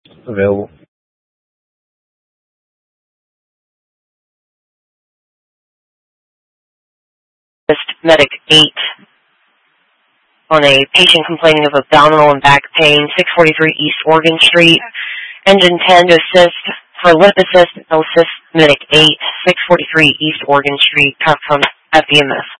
available. Medic 8 on a patient complaining of abdominal and back pain, 643 East Oregon Street. Engine 10 to assist for lip assist, Medic 8, 643 East Oregon Street, from FEMS.